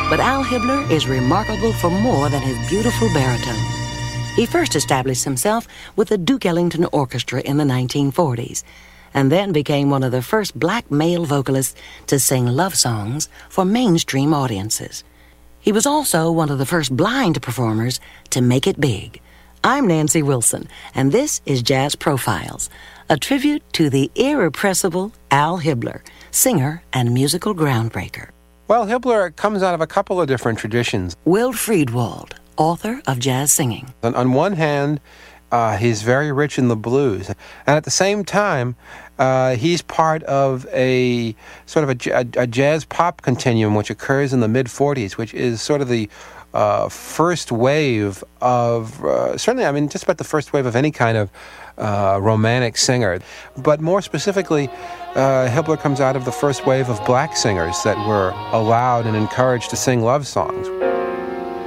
But Al Hibbler is remarkable for more than his beautiful baritone. He first established himself with the Duke Ellington Orchestra in the 1940s, and then became one of the first black male vocalists to sing love songs for mainstream audiences. He was also one of the first blind performers to make it big. I'm Nancy Wilson, and this is Jazz Profiles, a tribute to the irrepressible Al Hibbler, singer and musical groundbreaker. Well, Hibbler comes out of a couple of different traditions. Will Friedwald, author of Jazz Singing. On one hand, he's very rich in the blues. And at the same time, he's part of a sort of a jazz pop continuum which occurs in the mid-'40s, which is sort of the first wave of, certainly, I mean, just about the first wave of any kind of romantic singer. But more specifically, Hibbler comes out of the first wave of black singers that were allowed and encouraged to sing love songs.